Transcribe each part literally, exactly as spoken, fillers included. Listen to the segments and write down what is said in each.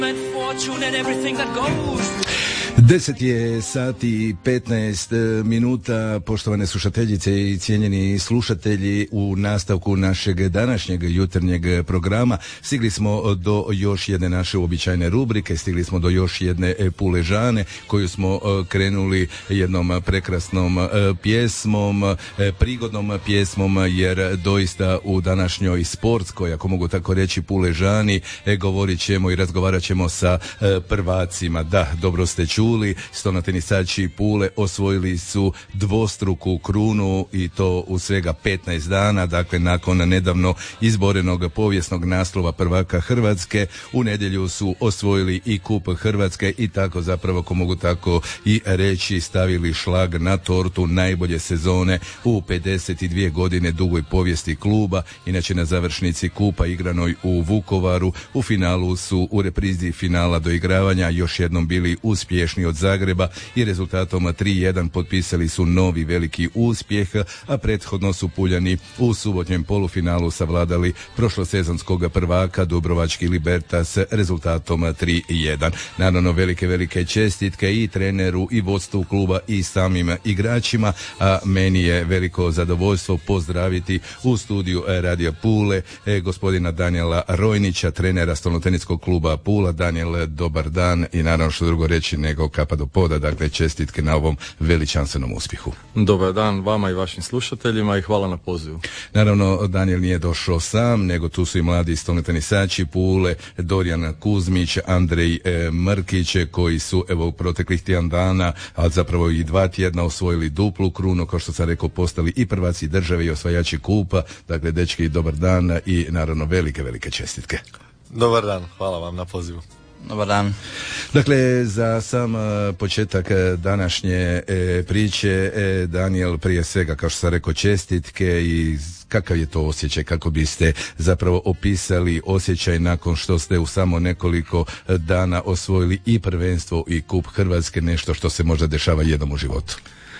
Deset je sati i petnaest minuta, poštovane slušateljice i cijenjeni slušatelji, u nastavku našeg današnjeg jutarnjeg programa stigli smo do još jedne naše uobičajene rubrike, stigli smo do još jedne puležane koju smo krenuli jednom prekrasnom pjesmom, prigodnom pjesmom, jer doista u današnjoj sportskoj, ako mogu tako reći, puležani govorit ćemo i razgovarat ćemo sa prvacima. Da, dobro ste čuli, stolnotenisači Pule osvojili su dvostruku krunu i to u svega petnaest dana, dakle nakon nedavno izborenog povijesnog naslova prvaka Hrvatske. U nedjelju su osvojili i kup Hrvatske i tako zapravo, ako mogu tako i reći, stavili šlag na tortu najbolje sezone u pedeset dvije godine dugoj povijesti kluba. Inače, na završnici kupa igranoj u Vukovaru u finalu su u reprizi finala doigravanja još jednom bili uspješni od Zagreba i rezultatom tri jedan potpisali su novi veliki uspjeh, a prethodno su Puljani u subotnjem polufinalu savladali prošlosezonskog prvaka Dubrovački Libertas rezultatom tri jedan. Naravno, velike, velike čestitke i treneru i vodstvu kluba i samim igračima, a meni je veliko zadovoljstvo pozdraviti u studiju Radija Pule eh, gospodina Danijela Rojnića, trenera stolnoteniskog kluba Pula. Danijel, dobar dan i naravno što drugo reći nego kapa do poda, dakle čestitke na ovom veličanstvenom uspjehu. Dobar dan vama i vašim slušateljima i hvala na pozivu. Naravno, Danijel nije došao sam, nego tu su i mladi stolnotenisači Pule, Dorijan Kuzmić, Andrej e, Mrkić, koji su evo u proteklih tjedan dana, a zapravo i dva tjedna osvojili duplu krunu, kao što sam rekao, postali i prvaci države i osvajači kupa. Dakle, dečki, dobar dan i naravno velike, velike čestitke. Dobar dan, hvala vam na pozivu. Dobar dan. Dakle, za sam početak današnje e, priče, e, Danijel, prije svega, kao što sam rekao, čestitke i kakav je to osjećaj, kako biste zapravo opisali osjećaj nakon što ste u samo nekoliko dana osvojili i prvenstvo i kup Hrvatske, nešto što se možda dešava jednom u životu?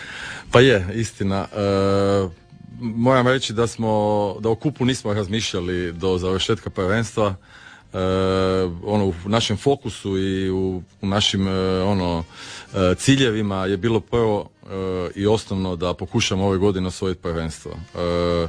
Pa je, istina. E, moram reći da smo, da o kupu nismo razmišljali do završetka prvenstva. Uh, ono, u našem fokusu i u, u našim uh, ono uh, ciljevima je bilo prvo uh, i osnovno da pokušamo ove godine osvojiti prvenstvo. Uh,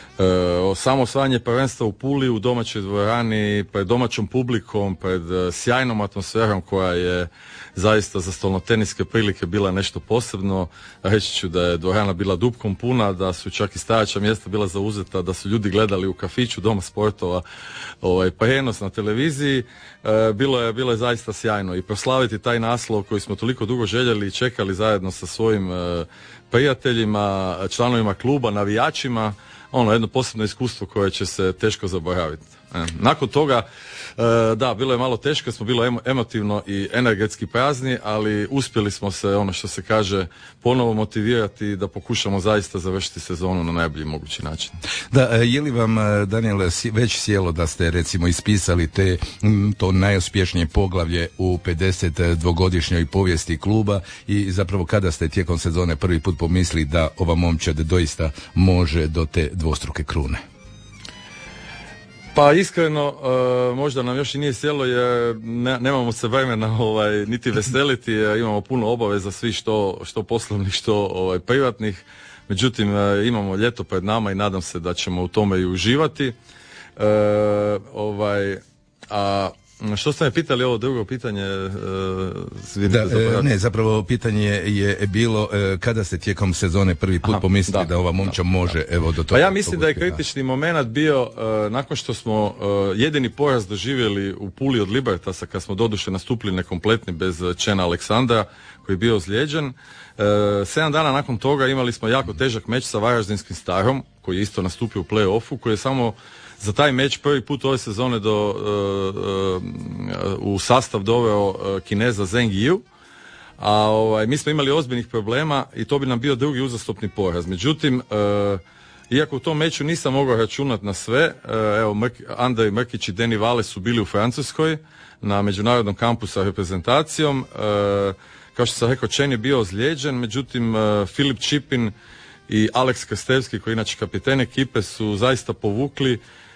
uh, samo osvajanje prvenstva u Puli, u domaćoj dvorani, pred domaćom publikom, pred uh, sjajnom atmosferom koja je zaista za stolnoteniske prilike bila nešto posebno. Reći ću da je dvorana bila dupkom puna, da su čak i stajaća mjesta bila zauzeta, da su ljudi gledali u kafiću Doma sportova ovaj prijenos na televiziji. E, bilo je bilo je zaista sjajno i proslaviti taj naslov koji smo toliko dugo željeli i čekali zajedno sa svojim e, prijateljima, članovima kluba, navijačima, ono jedno posebno iskustvo koje će se teško zaboraviti. E, nakon toga E, da, bilo je malo teško, smo bilo emo, emotivno i energetski prazni, ali uspjeli smo se, ono što se kaže, ponovo motivirati da pokušamo zaista završiti sezonu na najbolji mogući način. Da, je li vam, Danijel, već sjelo da ste recimo ispisali te, to najuspješnije poglavlje u pedeset dvogodišnjoj povijesti kluba i zapravo kada ste tijekom sezone prvi put pomislili da ova momčad doista može do te dvostruke krune? Pa iskreno, uh, možda nam još i nije sjelo jer ne, nemamo se vremena ovaj, niti veseliti, jer imamo puno obaveza, svi što, što poslovnih, što ovaj, privatnih. Međutim, uh, imamo ljeto pred nama i nadam se da ćemo u tome i uživati. Uh, ovaj, a što ste me pitali, ovo drugo pitanje? Uh, da, e, ne, zapravo pitanje je bilo e, kada ste tijekom sezone prvi put Aha, pomislili da, da ova momča da, može da. evo do toga. Pa ja mislim da je kritični moment bio uh, nakon što smo uh, jedini poraz doživjeli u Puli od Libertasa, kad smo doduše nastupili nekompletni bez Čena Aleksandra koji je bio ozlijeđen. Uh, sedam dana nakon toga imali smo jako težak meč sa Varaždinskim Starom koji je isto nastupio u play-offu, koji je samo za taj meč prvi put ove sezone do, uh, uh, u sastav doveo uh, Kineza Zheng Yu, a ovaj, mi smo imali ozbiljnih problema i to bi nam bio drugi uzastopni poraz. Međutim, uh, iako u tom meču nisam mogao računati na sve, uh, evo Mrk- Andrej Mrkić i Deni Vale su bili u Francuskoj na međunarodnom kampu sa reprezentacijom. Uh, kao što sam rekao, Chen je bio ozlijeđen, međutim uh, Filip Čipin i Aleks Krstevski, koji je inače kapiten ekipe, su zaista povukli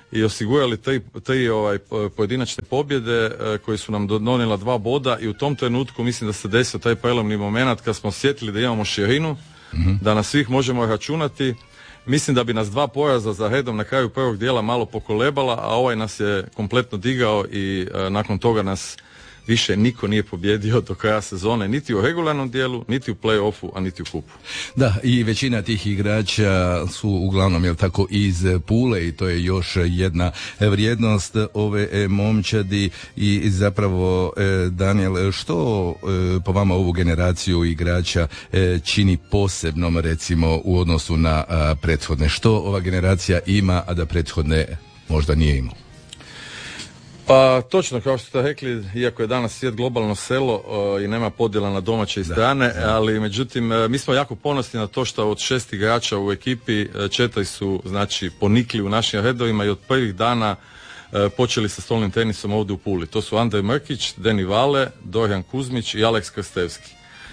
i osigurali tri, tri ovaj, pojedinačne pobjede koji su nam donijela dva boda i u tom trenutku mislim da se desio taj prelomni moment kad smo osjetili da imamo širinu, mm-hmm. da nas svih možemo računati. Mislim da bi nas dva poraza za redom na kraju prvog dijela malo pokolebala, a ovaj nas je kompletno digao i e, nakon toga nas više niko nije pobjedio do kraja sezone, niti u regularnom dijelu, niti u play-offu, a niti u kupu. Da, i većina tih igrača su uglavnom, jel tako, iz Pule i to je još jedna vrijednost ove momčadi i zapravo, Daniel, što po vama ovu generaciju igrača čini posebnom, recimo, u odnosu na prethodne? Što ova generacija ima, a da prethodne možda nije imao? Pa točno, kao što ste rekli, iako je danas svijet globalno selo uh, i nema podjela na domaće i strane, da, da. ali međutim uh, mi smo jako ponosni na to što od šest igrača u ekipi uh, četiri su znači ponikli u našim redovima i od prvih dana uh, počeli sa stolnim tenisom ovdje u Puli. To su Andrej Mrkić, Deni Vale, Dorijan Kuzmić i Aleks Krstevski.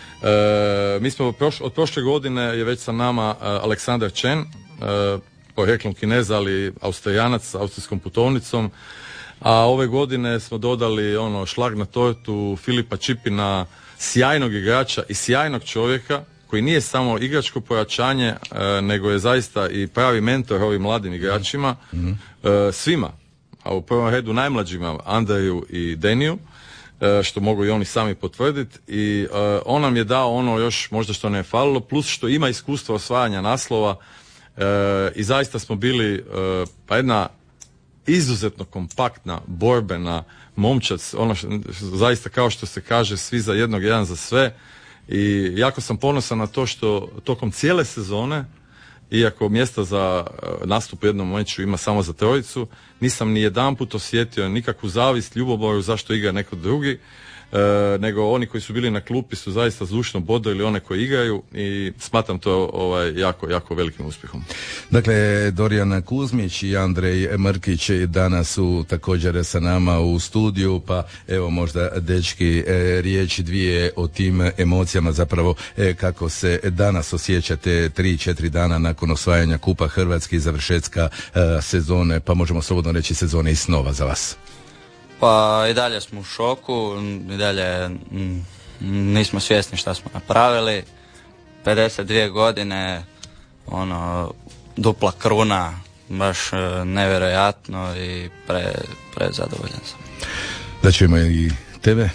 Uh, mi smo proš- od prošle godine je već sa nama uh, Aleksandar Čen, uh, poreklom Kineza, ali Austrijanac s austrijskom putovnicom. A ove godine smo dodali ono šlag na tortu Filipa Čipina, sjajnog igrača i sjajnog čovjeka koji nije samo igračko pojačanje, e, nego je zaista i pravi mentor ovim mladim igračima, mm-hmm. e, svima, a u prvom redu najmlađima, Andreju i Deniju, e, što mogu i oni sami potvrditi, i e, on nam je dao ono još možda što ne je falilo, plus što ima iskustva osvajanja naslova, e, i zaista smo bili e, pa jedna izuzetno kompaktna, borbena momčad, ono što, zaista kao što se kaže, svi za jednog, jedan za sve, i jako sam ponosan na to što tokom cijele sezone, iako mjesta za nastup u jednom meču ima samo za trojicu, nisam ni jedanput osjetio nikakvu zavist, ljubomoru zašto igra neko drugi, e, nego oni koji su bili na klupi su zaista zdušno bodrili one koji igraju i smatram to ovaj, jako, jako velikim uspjehom. Dakle, Dorijan Kuzmić i Andrej Mrkić danas su također sa nama u studiju, pa evo možda, dečki, e, riječi dvije o tim emocijama, zapravo e, kako se danas osjećate tri, četiri dana nakon osvajanja Kupa Hrvatske i završetka e, sezone, pa možemo slobodno reći sezone i snova za vas. Pa i dalje smo u šoku, i dalje m, nismo svjesni šta smo napravili. pedeset dvije godine, ono, dupla kruna, baš nevjerojatno i pre, prezadovoljan sam. Da ćemo i tebe?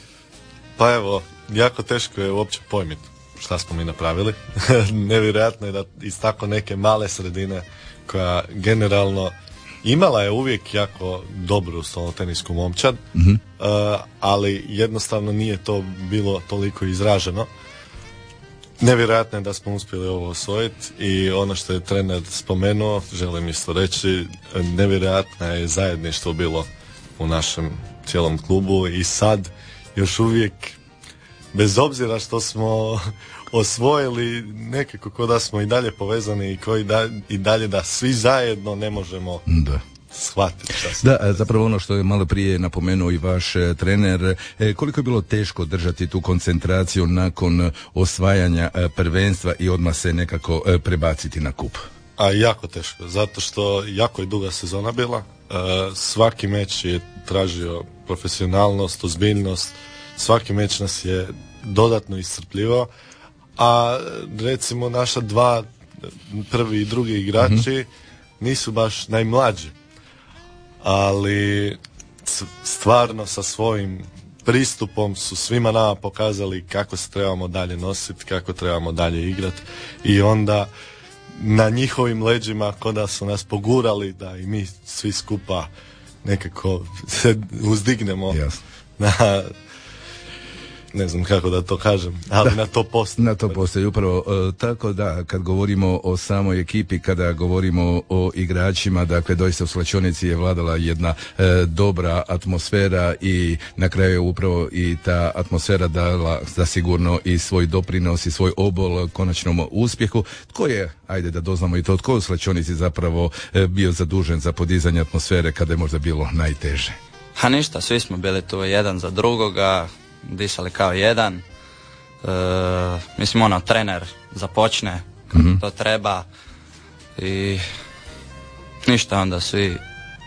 Pa evo, jako teško je uopće pojmiti šta smo mi napravili. Nevjerojatno je da iz tako neke male sredine koja generalno imala je uvijek jako dobru stolnotenisku momčad, mm-hmm. uh, ali jednostavno nije to bilo toliko izraženo. Nevjerojatno je da smo uspjeli ovo osvojiti i ono što je trener spomenuo, želim isto reći, nevjerojatno je zajedništvo bilo u našem cijelom klubu i sad još uvijek, bez obzira što smo osvojili, nekako ko da smo i dalje povezani i koji da, i dalje da svi zajedno ne možemo da shvatiti. Da, zapravo ono što je malo prije napomenuo i vaš e, trener, e, koliko je bilo teško držati tu koncentraciju nakon osvajanja e, prvenstva i odmah se nekako e, prebaciti na kup? A jako teško, zato što jako je duga sezona bila, e, svaki meč je tražio profesionalnost, ozbiljnost, svaki meč nas je dodatno iscrpljivao, a recimo naša dva prvi i drugi igrači mm-hmm. nisu baš najmlađi, ali stvarno sa svojim pristupom su svima nama pokazali kako se trebamo dalje nositi, kako trebamo dalje igrati, i onda na njihovim leđima ko da su nas pogurali da i mi svi skupa nekako se uzdignemo yes. na, ne znam kako da to kažem, ali da, na to postoji. Na to postoji, upravo e, tako da, kad govorimo o samoj ekipi, kada govorimo o igračima, dakle doista u slačionici je vladala jedna e, dobra atmosfera i na kraju je upravo i ta atmosfera dala zasigurno i svoj doprinos i svoj obol konačnom uspjehu. Tko je, ajde da doznamo i to, tko je u slačionici zapravo e, bio zadužen za podizanje atmosfere kada je možda bilo najteže? Ha ništa, svi smo bili tu jedan za drugoga, disali kao jedan. E, mislim, ono, trener započne kako mm-hmm. to treba i ništa, onda svi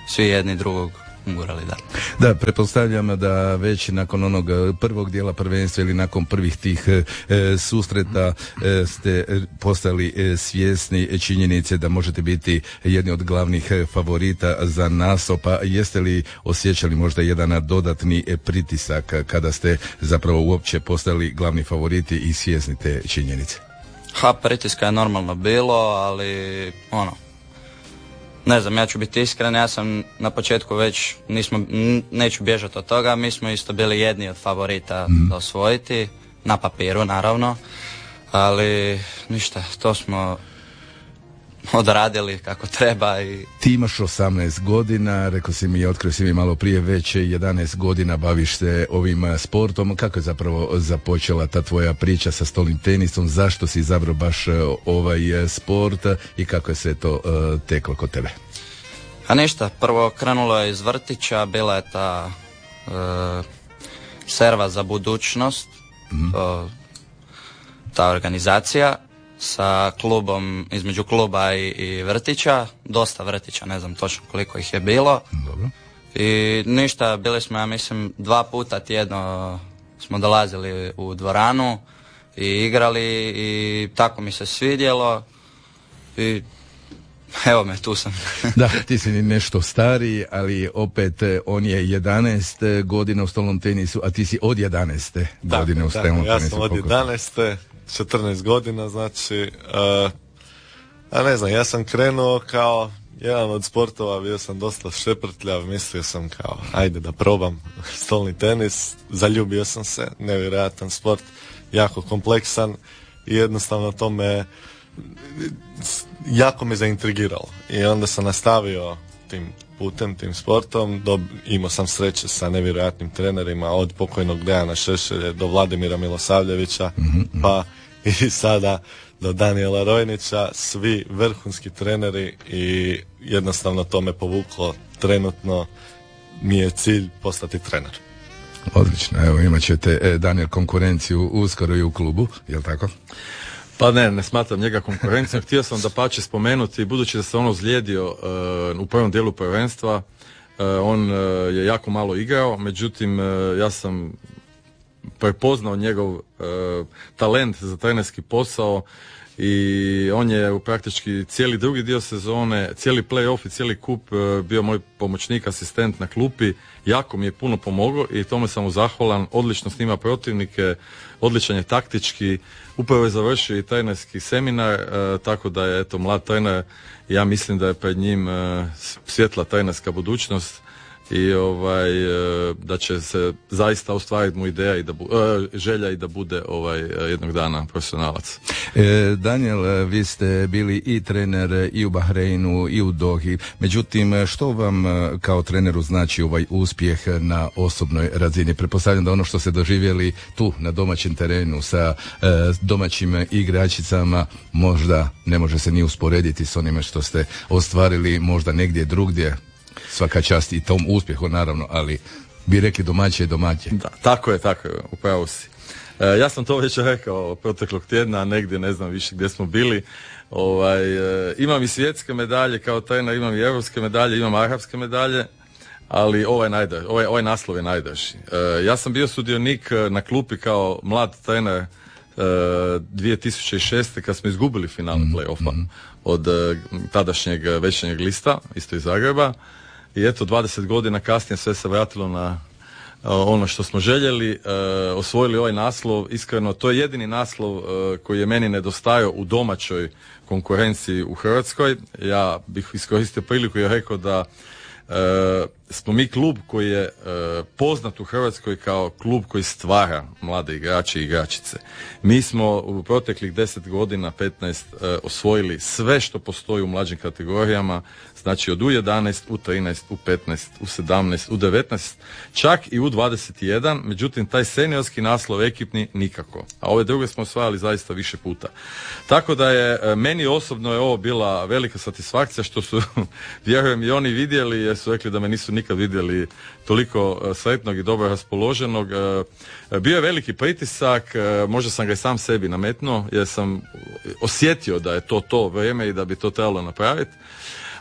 svi jedni drugog gurali dalje. Da, pretpostavljam da već nakon onog prvog dijela prvenstva ili nakon prvih tih e, susreta e, ste postali e, svjesni činjenice da možete biti jedni od glavnih favorita za naslov, pa jeste li osjećali možda jedan dodatni pritisak kada ste zapravo uopće postali glavni favoriti i svjesni te činjenice? Ha, pritiska je normalno bilo, ali ono, ne znam, ja ću biti iskren, ja sam na početku već, nismo, neću bježati od toga, mi smo isto bili jedni od favorita mm. da osvojiti, na papiru naravno, ali ništa, to smo odradili kako treba. I ti imaš osamnaest godina, rekao si mi, otkrio si mi malo prije, već jedanaest godina baviš se ovim sportom. Kako je zapravo započela ta tvoja priča sa stolnim tenisom, zašto si izabrao baš ovaj sport i kako je sve to uh, teklo kod tebe? A ništa, prvo krenulo je iz vrtića, bila je ta uh, serva za budućnost, mm-hmm. to, ta organizacija sa klubom, između kluba i, i vrtića, dosta vrtića, ne znam točno koliko ih je bilo. Dobro. I ništa, bili smo, ja mislim, dva puta tjedno smo dolazili u dvoranu i igrali i tako mi se svidjelo i evo me, tu sam. Da, ti si nešto stariji, ali opet on je jedanaest godina u stolnom tenisu, a ti si od jedanaeste godine u stolnom tenisu. Ja sam od jedanaeste četrnaest godina, znači, uh, a ne znam, ja sam krenuo kao jedan od sportova, bio sam dosta šeprtljav, mislio sam kao, ajde da probam stolni tenis, zaljubio sam se, nevjerojatan sport, jako kompleksan i jednostavno to me, jako me zaintrigiralo i onda sam nastavio tim putem, tim sportom, do, imao sam sreće sa nevjerojatnim trenerima, od pokojnog Dejana Šešelja do Vladimira Milosavljevića, mm-hmm. pa i sada do Danijela Rojnića, svi vrhunski treneri i jednostavno to me povuklo. Trenutno mi je cilj postati trener. Odlično, evo imat ćete e, Danijel konkurenciju uskoro i u klubu, jel tako? Pa ne, ne smatram njega konkurencijom. Htio sam da pače spomenuti, budući da se on ozlijedio uh, u prvom dijelu prvenstva, uh, on uh, je jako malo igrao, međutim uh, ja sam prepoznao njegov uh, talent za trenerski posao i on je u praktički cijeli drugi dio sezone, cijeli play-off i cijeli kup uh, bio moj pomoćnik, asistent na klupi, jako mi je puno pomogao i tome sam mu zahvalan, odlično snima protivnike, odličan je taktički, upravo je završio i trenerski seminar, uh, tako da je eto mlad trener, ja mislim da je pred njim uh, svjetla trenerska budućnost i ovaj da će se zaista ostvariti mu ideja i da bu, želja i da bude ovaj jednog dana profesionalac. E, Daniel, vi ste bili i trener i u Bahreinu i u Dohi, međutim što vam kao treneru znači ovaj uspjeh na osobnoj razini? Pretpostavljam da ono što ste doživjeli tu na domaćem terenu sa e, domaćim igračicama možda ne može se ni usporediti s onime što ste ostvarili možda negdje drugdje. Svaka čast i tom uspjehu naravno, ali bi rekli domaće i domaće. Da, tako je, tako je, upravo si. E, ja sam to već rekao proteklog tjedna, negdje ne znam više gdje smo bili. Ovaj, e, imam i svjetske medalje kao trener, imam i europske medalje, imam arapske medalje, ali ovaj, najdrži, ovaj, ovaj naslov je najdrži. E, ja sam bio sudionik na klupi kao mlad trener e, dvije tisuće šeste kad smo izgubili final mm-hmm. play-offa od e, tadašnjeg večernjeg lista, isto iz Zagreba. I eto, dvadeset godina kasnije sve se vratilo na uh, ono što smo željeli, uh, osvojili ovaj naslov. Iskreno, to je jedini naslov uh, koji je meni nedostajao u domaćoj konkurenciji u Hrvatskoj. Ja bih iskoristio priliku i rekao da uh, smo mi klub koji je uh, poznat u Hrvatskoj kao klub koji stvara mlade igrače i igračice. Mi smo u proteklih deset godina, petnaest, uh, osvojili sve što postoji u mlađim kategorijama, znači od U jedanaest, U trinaest, U petnaest, U sedamnaest, U devetnaest, čak i U dvadeset jedan, međutim taj seniorski naslov ekipni nikako. A ove druge smo osvajali zaista više puta. Tako da je, meni osobno je ovo bila velika satisfakcija što su, vjerujem i oni vidjeli, jer su rekli da me nisu nikad vidjeli toliko sretnog i dobro raspoloženog. Bio je veliki pritisak, možda sam ga i sam sebi nametnuo, jer sam osjetio da je to to vrijeme i da bi to trebalo napraviti.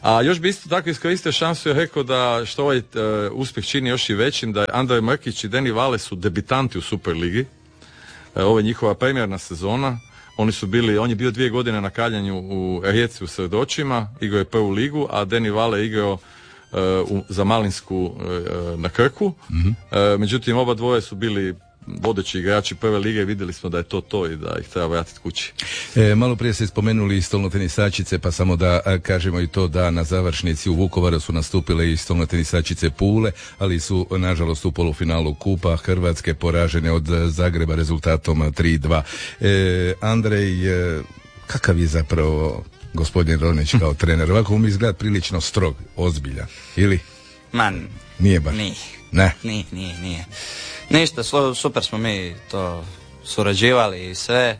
A još bi isto tako iskoristio šansu i rekao da što ovaj uh, uspjeh čini još i većim, da Andrej Mrkić i Deni Vale su debitanti u Superligi. Uh, ovo je njihova premijerna sezona. Oni su bili, on je bio dvije godine na kaljanju u Rijeci u Srdočima, igrao je prvu ligu, a Deni Vale igrao uh, u, za Malinsku uh, na Krku. Mm-hmm. Uh, međutim, oba dvoje su bili vodeći igrači prve lige, vidjeli smo da je to to i da ih treba vratiti kući. E, malo prije ste spomenuli stolnotenisačice, pa samo da a, kažemo i to da na završnici u Vukovaru su nastupile i stolnotenisačice Pule, ali su nažalost u polufinalu Kupa Hrvatske poražene od Zagreba rezultatom tri dva. E, Andrej, e, kakav je zapravo gospodin Ronić kao trener? Ovako mi izgleda prilično strog, ozbiljan, ili? Man, nije baš. Nije. Ne. Nije, nije, nije. Ništa, super smo mi to surađivali i sve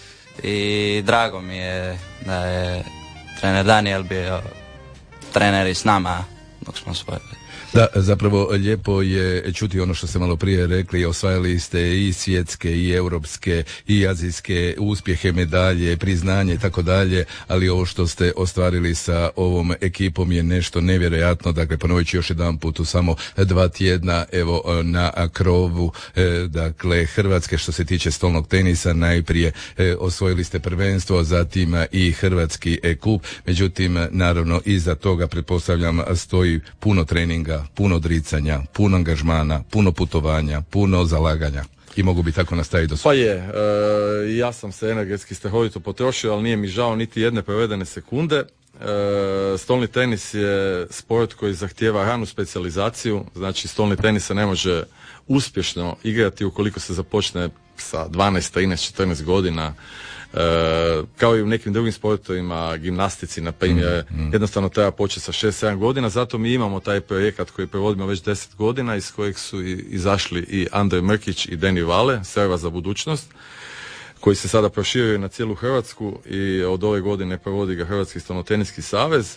i drago mi je da je trener Daniel bio trener i s nama dok smo osvojili. Da, zapravo lijepo je čuti ono što ste malo prije rekli, osvajali ste i svjetske i europske i azijske uspjehe, medalje, priznanje i tako dalje, ali ovo što ste ostvarili sa ovom ekipom je nešto nevjerojatno. Dakle, ponovit ću još jedan put, u samo dva tjedna evo na krovu dakle Hrvatske što se tiče stolnog tenisa, najprije osvojili ste prvenstvo, zatim i hrvatski kup, međutim naravno iza toga pretpostavljam stoji puno treninga, puno odricanja, puno angažmana, puno putovanja, puno zalaganja i mogu bi tako nastaviti do svega. Pa je, e, ja sam se energetski strahovito potrošio, ali nije mi žao niti jedne provedene sekunde. E, stolni tenis je sport koji zahtijeva ranu specijalizaciju, znači stolni tenis se ne može uspješno igrati ukoliko se započne sa dvanaest, trinaest, četrnaest godina. E, kao i u nekim drugim sportovima, gimnastici na primjer, mm, mm. jednostavno treba početi sa šest sedam godina, zato mi imamo taj projekat koji provodimo već deset godina, iz kojeg su i, izašli i Andrej Mrkić i Deni Vale, Serva za budućnost, koji se sada proširuje na cijelu Hrvatsku i od ove godine provodi ga Hrvatski stolnoteniski savez.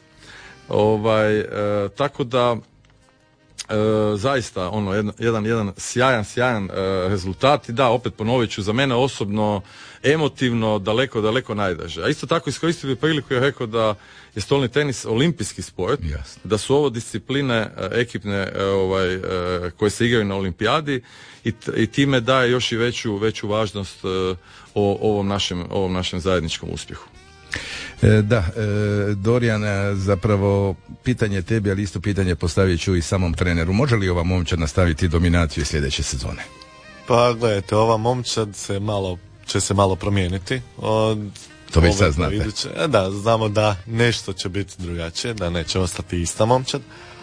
Ovaj, e, tako da E, zaista ono jedan, jedan, jedan sjajan, sjajan e, rezultat i da, opet ponovit ću, za mene osobno emotivno daleko, daleko najdraže. A isto tako iskoristio bih priliku i rekao da je stolni tenis olimpijski sport, yes. Da su ovo discipline e, ekipne e, ovaj, e, koje se igraju na olimpijadi i, i time daje još i veću, veću važnost e, o ovom našem, ovom našem zajedničkom uspjehu. E, da, e, Dorijan, zapravo pitanje tebi, ali isto pitanje postavit ću i samom treneru. Može li ova momčad nastaviti dominaciju sljedeće sezone? Pa gledajte, ova momčad se malo, će se malo promijeniti. Od to već sad znate. Iduće, da, znamo da nešto će biti drugačije, da neće ostati ista momčad,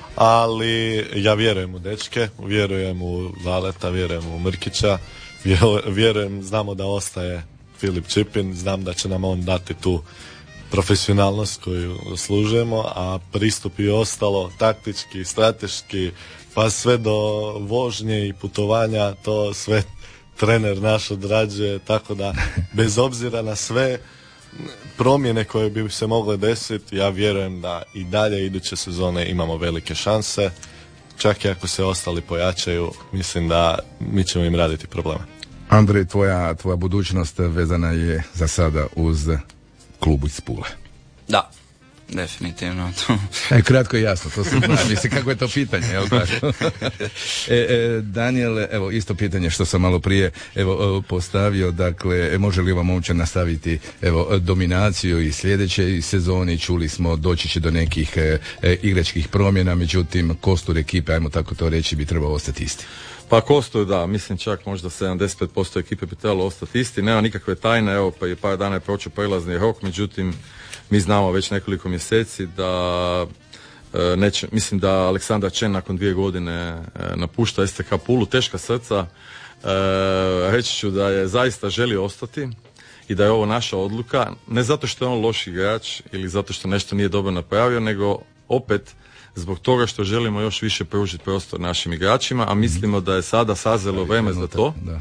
ali ja vjerujem u dečke, vjerujem u Valeta, vjerujem u Mrkića, vjerujem, znamo da ostaje Filip Čipin, znam da će nam on dati tu profesionalnost koju zaslužujemo, a pristup i ostalo, taktički, strateški, pa sve do vožnje i putovanja, to sve trener naš odrađuje, tako da bez obzira na sve promjene koje bi se mogle desiti, ja vjerujem da i dalje iduće sezone imamo velike šanse, čak i ako se ostali pojačaju, mislim da mi ćemo im raditi probleme. Andrej, tvoja, tvoja budućnost vezana je za sada uz klubu iz Pule. Da, definitivno. E, kratko i jasno, to se zna, mislim kako je to pitanje, jel tako? e, e, Daniel, evo isto pitanje što sam malo prije evo postavio, dakle, može li ova momčad nastaviti evo dominaciju i sljedeće sezoni, čuli smo doći će do nekih e, e, igračkih promjena, međutim kostur ekipe, ajmo tako to reći, bi trebao ostati isti. Pa kostur, da, mislim čak možda sedamdeset pet posto ekipe bi trebalo ostati isti, nema nikakve tajne, evo pa je par dana je prošao prelazni rok, međutim mi znamo već nekoliko mjeseci da e, neće, mislim da Aleksandar Čen nakon dvije godine e, napušta S T K Pulu, teška srca, e, reći ću da je zaista želio ostati i da je ovo naša odluka, ne zato što je on loš igrač ili zato što nešto nije dobro napravio, nego opet zbog toga što želimo još više pružiti prostor našim igračima, a mislimo da je sada sazrelo vrijeme za to. Da.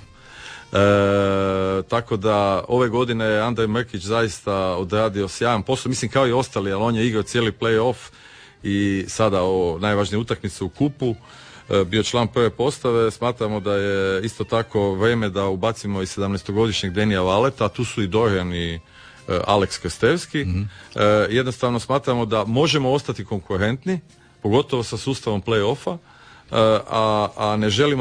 E, tako da ove godine je Andrej Mrkić zaista odradio sjajan posao, mislim kao i ostali, ali on je igrao cijeli play-off i sada ovo najvažnije utakmice u kupu, e, bio član prve postave. Smatramo da je isto tako vrijeme da ubacimo i sedamnaestogodišnjeg Denija Valeta, a tu su i Dorijan i Aleks Krstevski. Mm-hmm. Jednostavno smatramo da možemo ostati konkurentni, pogotovo sa sustavom play-offa, a, a ne želimo